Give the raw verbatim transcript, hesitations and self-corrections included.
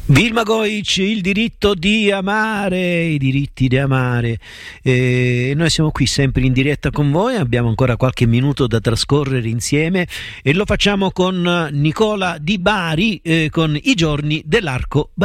Vilma Goic, il diritto di amare, i diritti di amare. Eh, noi siamo qui sempre in diretta con voi, abbiamo ancora qualche minuto da trascorrere insieme e lo facciamo con Nicola Di Bari, eh, con i giorni dell'Arco